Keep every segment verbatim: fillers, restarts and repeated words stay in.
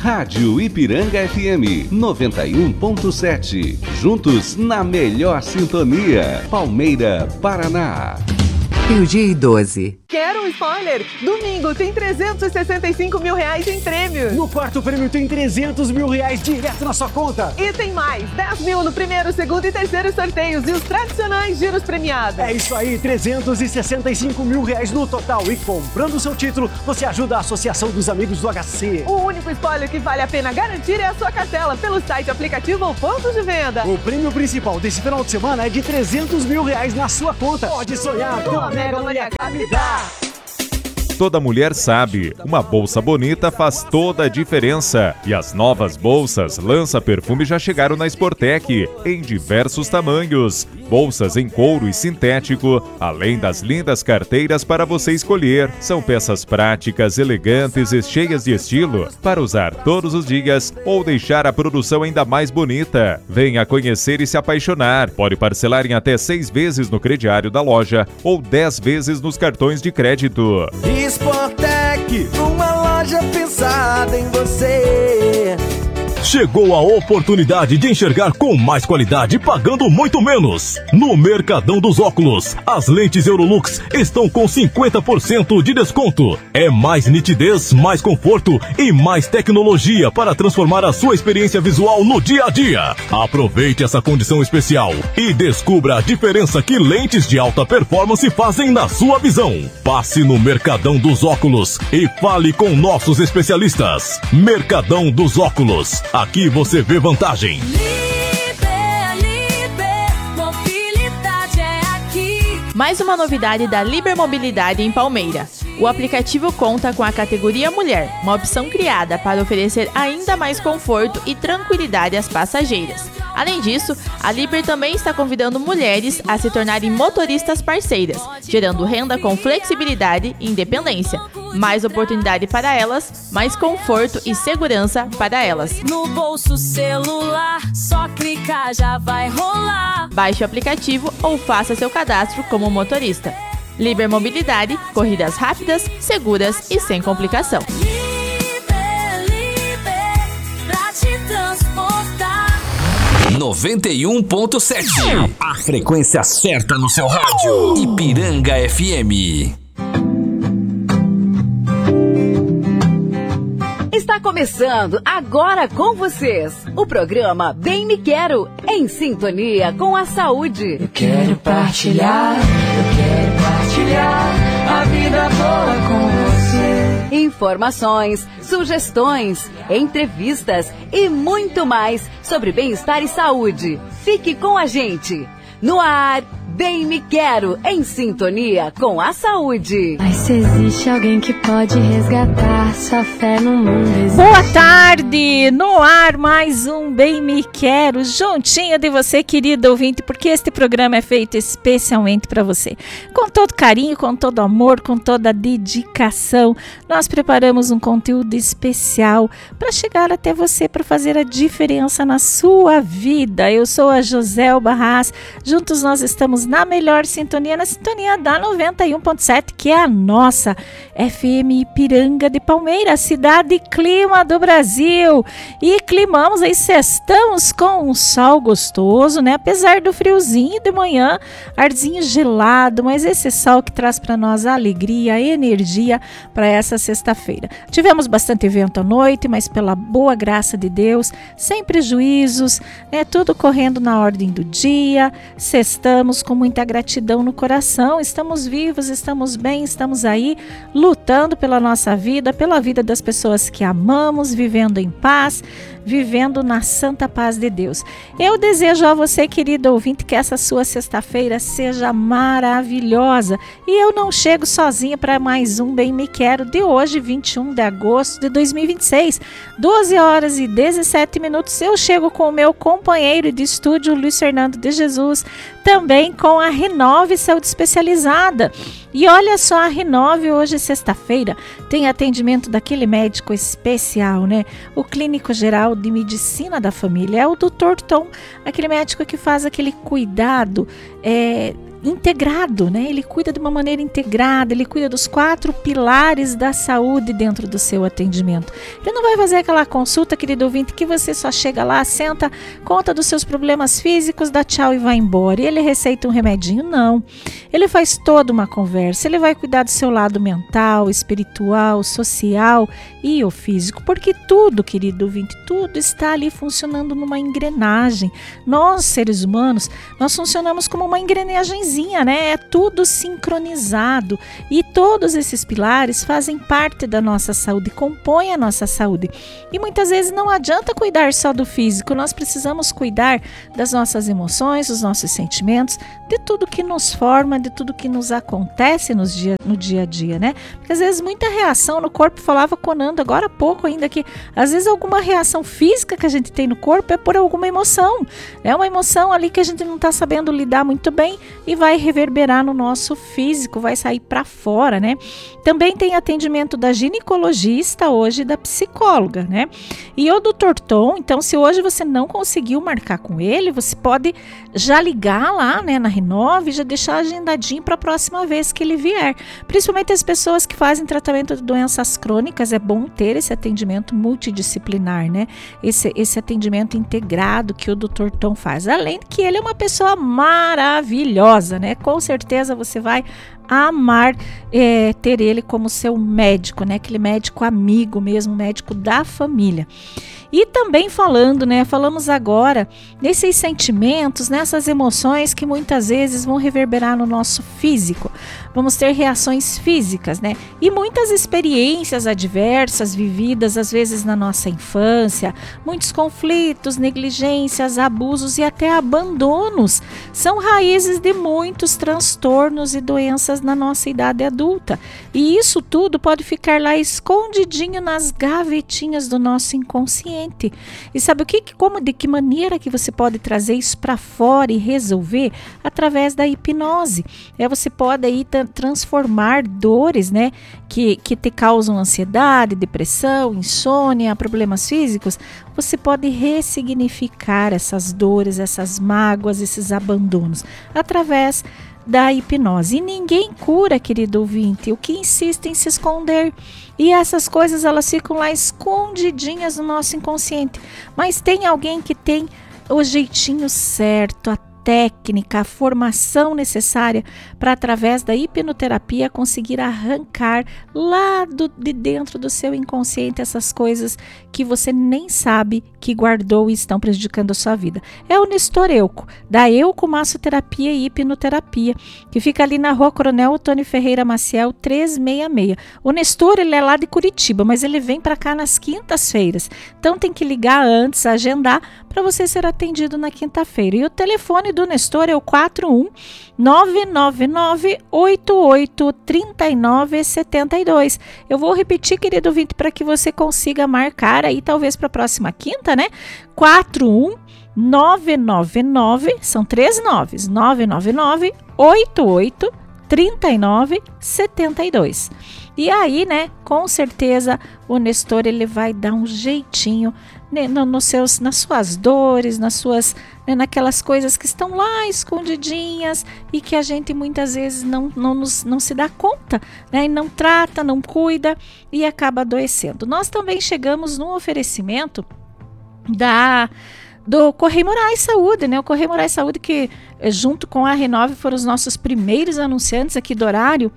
Rádio Ipiranga F M noventa e um ponto sete. Juntos na melhor sintonia. Palmeira, Paraná. Meio-dia e doze. Quero um spoiler? Domingo tem trezentos e sessenta e cinco mil reais em prêmios. No quarto prêmio tem trezentos mil reais direto na sua conta. E tem mais, dez mil no primeiro, segundo e terceiro sorteios e os tradicionais giros premiados. É isso aí, trezentos e sessenta e cinco mil reais no total. E comprando o seu título, você ajuda a Associação dos Amigos do H C. O único spoiler que vale a pena garantir é a sua cartela pelo site, aplicativo ou pontos de venda. O prêmio principal desse final de semana é de trezentos mil reais na sua conta. Pode sonhar com a Mega Maria Capidá. Toda mulher sabe, uma bolsa bonita faz toda a diferença. E as novas bolsas Lança Perfume já chegaram na Sportec, em diversos tamanhos. Bolsas em couro e sintético, além das lindas carteiras para você escolher. São peças práticas, elegantes e cheias de estilo, para usar todos os dias ou deixar a produção ainda mais bonita. Venha conhecer e se apaixonar. Pode parcelar em até seis vezes no crediário da loja ou dez vezes nos cartões de crédito. Sportec, uma loja pensada em você. Chegou a oportunidade de enxergar com mais qualidade pagando muito menos. No Mercadão dos Óculos, as lentes Eurolux estão com cinquenta por cento de desconto. É mais nitidez, mais conforto e mais tecnologia para transformar a sua experiência visual no dia a dia. Aproveite essa condição especial e descubra a diferença que lentes de alta performance fazem na sua visão. Passe no Mercadão dos Óculos e fale com nossos especialistas. Mercadão dos Óculos. Aqui você vê vantagem. Liber, Liber, mobilidade é aqui. Mais uma novidade da Liber Mobilidade em Palmeira. O aplicativo conta com a categoria Mulher, uma opção criada para oferecer ainda mais conforto e tranquilidade às passageiras. Além disso, a Liber também está convidando mulheres a se tornarem motoristas parceiras, gerando renda com flexibilidade e independência. Mais oportunidade para elas, mais conforto e segurança para elas. No bolso celular, só clicar já vai rolar. Baixe o aplicativo ou faça seu cadastro como motorista. Liber Mobilidade, corridas rápidas, seguras e sem complicação. Liber, Liber, pra te transportar. noventa e um ponto sete. A frequência certa no seu rádio. Ipiranga F M. Está começando agora com vocês o programa Bem Me Quero, em sintonia com a saúde. Eu quero partilhar, eu quero partilhar a vida boa com você. Informações, sugestões, entrevistas e muito mais sobre bem-estar e saúde. Fique com a gente. No ar, Bem Me Quero, em sintonia com a saúde. Mas se existe alguém que pode resgatar sua fé no mundo existe. Boa tarde, no ar mais um Bem Me Quero, juntinho de você, querido ouvinte, porque este programa é feito especialmente para você. Com todo carinho, com todo amor, com toda dedicação, nós preparamos um conteúdo especial para chegar até você, para fazer a diferença na sua vida. Eu sou a Joselba Haas, juntos nós estamos na melhor sintonia, na sintonia da noventa e um ponto sete, que é a nossa F M Ipiranga de Palmeira, cidade clima do Brasil. E climamos aí, estamos com um sol gostoso, né? Apesar do friozinho de manhã, arzinho gelado, mas esse sol que traz para nós a alegria, a energia para essa sexta-feira. Tivemos bastante evento à noite, mas pela boa graça de Deus, sem prejuízos, né? Tudo correndo na ordem do dia. Sextamos com muita gratidão no coração, estamos vivos, estamos bem, estamos aí lutando pela nossa vida, pela vida das pessoas que amamos, vivendo em paz, vivendo na santa paz de Deus. Eu desejo a você, querido ouvinte, que essa sua sexta-feira seja maravilhosa. E eu não chego sozinha para mais um Bem Me Quero de hoje, vinte e um de agosto de dois mil e vinte e seis, doze horas e dezessete minutos. Eu chego com o meu companheiro de estúdio, Luiz Fernando de Jesus, também com a Renove Saúde Especializada. E olha só, a Renove hoje, sexta-feira, tem atendimento daquele médico especial, né? O clínico geral de medicina da família, é o doutor Tom, aquele médico que faz aquele cuidado é, integrado, né? Ele cuida de uma maneira integrada, ele cuida dos quatro pilares da saúde dentro do seu atendimento. Ele não vai fazer aquela consulta, querido ouvinte, que você só chega lá, senta, conta dos seus problemas físicos, dá tchau e vai embora. E ele receita um remedinho, não. Ele faz toda uma conversa, ele vai cuidar do seu lado mental, espiritual, social e o físico, porque tudo, querido ouvinte, tudo está ali funcionando numa engrenagem. Nós, seres humanos, nós funcionamos como uma engrenagemzinha, né? É tudo sincronizado e todos esses pilares fazem parte da nossa saúde, compõem a nossa saúde. E muitas vezes não adianta cuidar só do físico, nós precisamos cuidar das nossas emoções, dos nossos sentimentos, de tudo que nos forma, de tudo que nos acontece nos dia, no dia a dia, né? Porque às vezes muita reação no corpo, falava com o Nando agora há pouco ainda, que às vezes alguma reação física que a gente tem no corpo é por alguma emoção, é uma emoção ali que a gente não está sabendo lidar muito bem e vai reverberar no nosso físico, vai sair para fora, né? Também tem atendimento da ginecologista hoje, da psicóloga, né? E o doutor Tom, então se hoje você não conseguiu marcar com ele, você pode já ligar lá, né, na Renove, já deixar agendadinho para a próxima vez que ele vier. Principalmente as pessoas que fazem tratamento de doenças crônicas, é bom ter esse atendimento multidisciplinar, né? Esse, esse atendimento integrado que o doutor Tom faz. Além de que ele é uma pessoa maravilhosa, né? Com certeza você vai amar é, ter ele como seu médico, né? Aquele médico amigo mesmo, médico da família. E também falando, né? Falamos agora nesses sentimentos, nessas emoções que muitas vezes vão reverberar no nosso físico. Vamos ter reações físicas, né? E muitas experiências adversas vividas, às vezes na nossa infância, muitos conflitos, negligências, abusos e até abandonos são raízes de muitos transtornos e doenças na nossa idade adulta. E isso tudo pode ficar lá escondidinho nas gavetinhas do nosso inconsciente. E sabe o que, como, de que maneira que você pode trazer isso para fora e resolver? Através da hipnose. É, você pode aí transformar dores, né, que, que te causam ansiedade, depressão, insônia, problemas físicos. Você pode ressignificar essas dores, essas mágoas, esses abandonos através da hipnose. E ninguém cura, querido ouvinte, o que insiste em se esconder. E essas coisas, elas ficam lá escondidinhas no nosso inconsciente. Mas tem alguém que tem o jeitinho certo, a técnica, a formação necessária para, através da hipnoterapia, conseguir arrancar lá do, de dentro do seu inconsciente essas coisas que você nem sabe que guardou e estão prejudicando a sua vida. É o Nestor Euco, da Euco Massoterapia e Hipnoterapia, que fica ali na Rua Coronel Otônio Ferreira Maciel trezentos e sessenta e seis. O Nestor, ele é lá de Curitiba, mas ele vem para cá nas quintas-feiras. Então tem que ligar antes, agendar, para você ser atendido na quinta-feira. E o telefone do Nestor é o quatro um nove nove nove oito oito três nove sete dois. Eu vou repetir, querido ouvinte, para que você consiga marcar aí, talvez para a próxima quinta, né? quatro um nove nove nove, são três noves, nove nove nove oito oito três nove sete dois. E aí, né, com certeza o Nestor, ele vai dar um jeitinho, né, no, nos seus, nas suas dores, nas suas, né, naquelas coisas que estão lá escondidinhas e que a gente muitas vezes não, não, nos, não se dá conta, né, e não trata, não cuida e acaba adoecendo. Nós também chegamos no oferecimento da... do Correio Moraes Saúde, né? O Correio Moraes Saúde, que junto com a Renove foram os nossos primeiros anunciantes aqui do horário.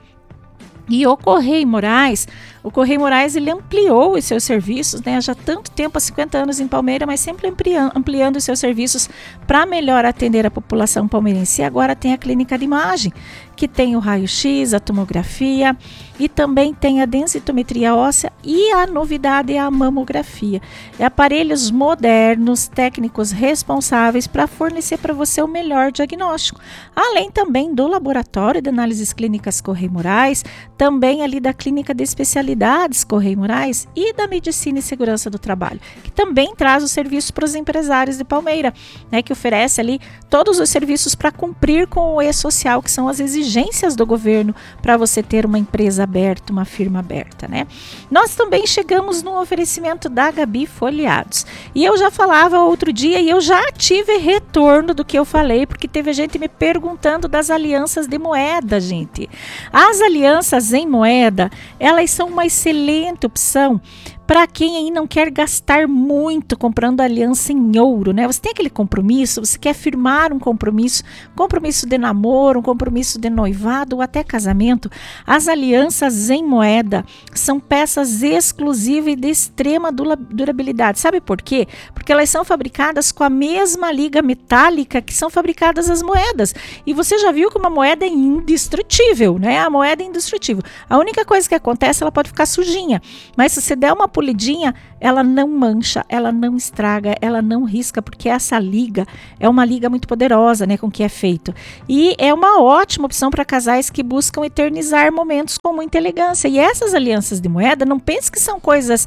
E o Correio Moraes, o Correio Moraes, ele ampliou os seus serviços, né? Já há tanto tempo, há cinquenta anos em Palmeira, mas sempre ampliando, ampliando os seus serviços para melhor atender a população palmeirense. E agora tem a clínica de imagem, que tem o raio-x, a tomografia e também tem a densitometria óssea e a novidade é a mamografia. É aparelhos modernos, técnicos responsáveis para fornecer para você o melhor diagnóstico. Além também do laboratório de análises clínicas Correio Moraes, também ali da clínica de especialidade Qualidades Correia e Moraes e da Medicina e Segurança do Trabalho, que também traz os serviços para os empresários de Palmeira, né, que oferece ali todos os serviços para cumprir com o E-Social, que são as exigências do governo para você ter uma empresa aberta, uma firma aberta, né? Nós também chegamos no oferecimento da Gabi Folheados. E eu já falava outro dia e eu já tive retorno do que eu falei, porque teve gente me perguntando das alianças de moeda, gente. As alianças em moeda, elas são uma excelente opção para quem aí não quer gastar muito comprando aliança em ouro, né? Você tem aquele compromisso, você quer firmar um compromisso, compromisso de namoro, um compromisso de noivado ou até casamento. As alianças em moeda são peças exclusivas e de extrema durabilidade. Sabe por quê? Porque elas são fabricadas com a mesma liga metálica que são fabricadas as moedas. E você já viu que uma moeda é indestrutível, né? A moeda é indestrutível. A única coisa que acontece, ela pode ficar sujinha, mas se você der uma polidinha, ela não mancha, ela não estraga, ela não risca, porque essa liga é uma liga muito poderosa, né, com que é feito. E é uma ótima opção para casais que buscam eternizar momentos com muita elegância. E essas alianças de moeda, não pense que são coisas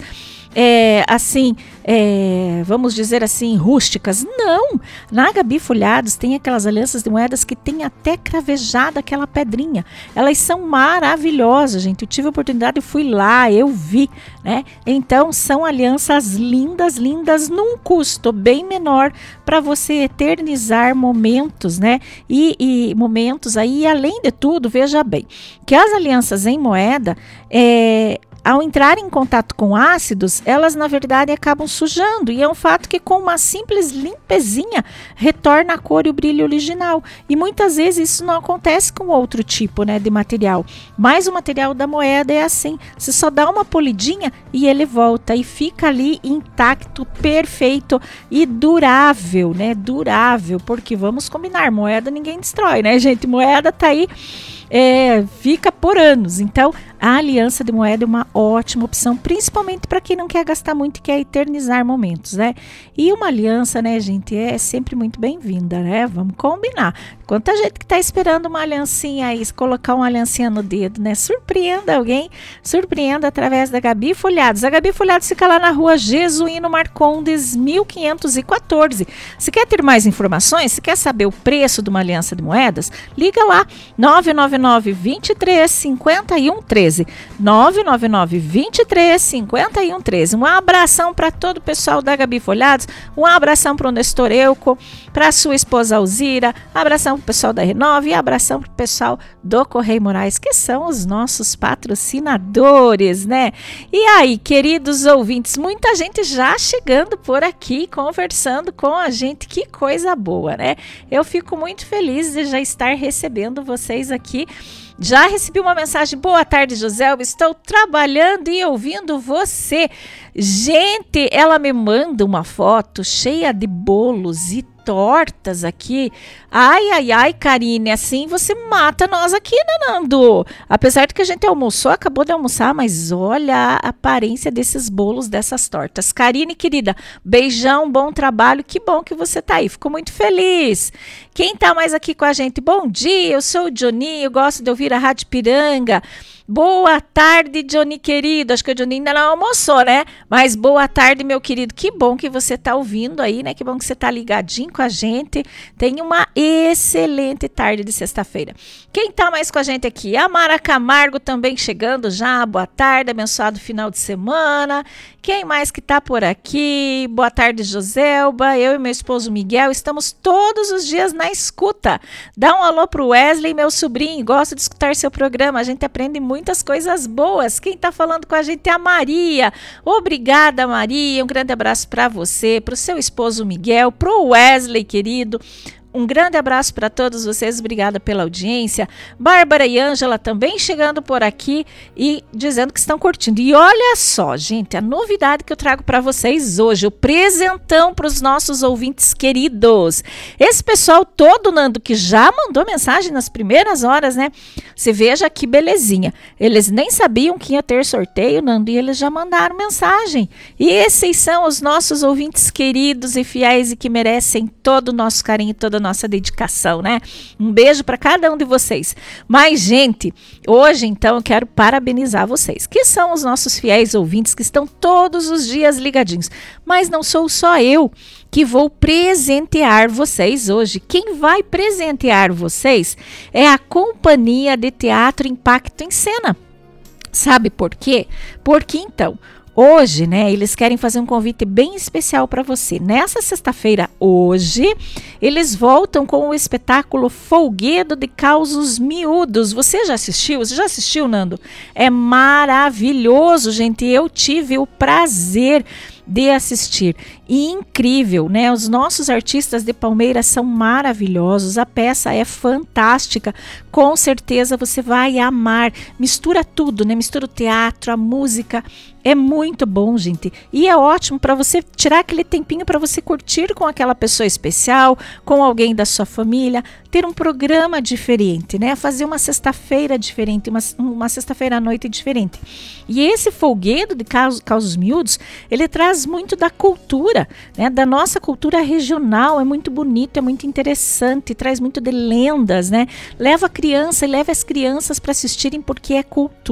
É, assim, é, vamos dizer assim, rústicas. Não, na Gabi Folhados tem aquelas alianças de moedas que tem até cravejada aquela pedrinha. Elas são maravilhosas, gente. Eu tive a oportunidade, eu fui lá, eu vi, né? Então são alianças lindas, lindas, num custo bem menor para você eternizar momentos, né? E, e momentos aí, além de tudo, veja bem, que as alianças em moeda, é, ao entrar em contato com ácidos, elas na verdade acabam sujando, e é um fato que com uma simples limpezinha retorna a cor e o brilho original, e muitas vezes isso não acontece com outro tipo, né, de material, mas o material da moeda é assim, você só dá uma polidinha e ele volta e fica ali intacto, perfeito e durável, né, durável, porque vamos combinar, moeda ninguém destrói, né, gente, moeda tá aí, é, fica por anos. Então a aliança de moeda é uma ótima opção, principalmente para quem não quer gastar muito e quer eternizar momentos, né? E uma aliança, né, gente, é sempre muito bem-vinda, né? Vamos combinar. Quanta gente que tá esperando uma aliancinha aí, colocar uma aliancinha no dedo, né? Surpreenda alguém, surpreenda através da Gabi Folhados. A Gabi Folhados fica lá na rua Jesuíno Marcondes, mil quinhentos e quatorze. Se quer ter mais informações, se quer saber o preço de uma aliança de moedas, liga lá, nove nove nove, dois três, cinco um um três. nove nove nove, dois três, cinco um um três. Um abração para todo o pessoal da Gabi Folhados, um abração para o Nestor Euco, para a sua esposa Alzira, abração para o pessoal da Renove e abração para o pessoal do Correia e Moraes, que são os nossos patrocinadores, né? E aí, queridos ouvintes, muita gente já chegando por aqui, conversando com a gente, que coisa boa, né? Eu fico muito feliz de já estar recebendo vocês aqui. Já recebi uma mensagem, boa tarde, Joselba, estou trabalhando e ouvindo você. Gente, ela me manda uma foto cheia de bolos e tortas aqui. Ai, ai, ai, Karine, assim você mata nós aqui, né, Nando? Apesar de que a gente almoçou, acabou de almoçar, mas olha a aparência desses bolos, dessas tortas. Karine, querida, beijão, bom trabalho, que bom que você tá aí, fico muito feliz. Quem tá mais aqui com a gente? Bom dia, eu sou o Johnny, eu gosto de ouvir a Rádio Piranga. Boa tarde, Johnny querido. Acho que o Johnny ainda não almoçou, né? Mas boa tarde, meu querido. Que bom que você tá ouvindo aí, né? Que bom que você tá ligadinho com a gente. Tenha uma excelente tarde de sexta-feira. Quem tá mais com a gente aqui? A Mara Camargo também chegando já. Boa tarde, abençoado final de semana. Quem mais que tá por aqui? Boa tarde, Joselba. Eu e meu esposo Miguel estamos todos os dias na escuta. Dá um alô pro Wesley, meu sobrinho. Gosto de escutar seu programa. A gente aprende muitas coisas boas. Quem tá falando com a gente é a Maria. Obrigada, Maria. Um grande abraço para você, pro seu esposo Miguel, pro Wesley, querido. Um grande abraço para todos vocês, obrigada pela audiência. Bárbara e Ângela também chegando por aqui e dizendo que estão curtindo. E olha só, gente, a novidade que eu trago para vocês hoje, o presentão para os nossos ouvintes queridos. Esse pessoal todo, Nando, que já mandou mensagem nas primeiras horas, né? Você veja que belezinha. Eles nem sabiam que ia ter sorteio, Nando, e eles já mandaram mensagem. E esses são os nossos ouvintes queridos e fiéis e que merecem todo o nosso carinho, toda nossa dedicação, né? Um beijo para cada um de vocês. Mas, gente, hoje então eu quero parabenizar vocês, que são os nossos fiéis ouvintes que estão todos os dias ligadinhos. Mas não sou só eu que vou presentear vocês hoje. Quem vai presentear vocês é a Companhia de Teatro Impacto em Cena. Sabe por quê? Porque então, hoje, né, eles querem fazer um convite bem especial para você. Nessa sexta-feira, hoje, eles voltam com o espetáculo Folguedo de Causos Miúdos. Você já assistiu? Você já assistiu, Nando? É maravilhoso, gente. Eu tive o prazer de assistir. E incrível, né? Os nossos artistas de Palmeiras são maravilhosos, a peça é fantástica, com certeza você vai amar. Mistura tudo, né? Mistura o teatro, a música, é muito bom, gente. E é ótimo para você tirar aquele tempinho para você curtir com aquela pessoa especial, com alguém da sua família, ter um programa diferente, né? Fazer uma sexta-feira diferente, uma, uma sexta-feira à noite diferente. E esse Folguedo de Causos, Causos Miúdos, ele traz muito da cultura, né? Da nossa cultura regional, é muito bonito, é muito interessante, traz muito de lendas, né? Leva a criança e leva as crianças para assistirem porque é cultura.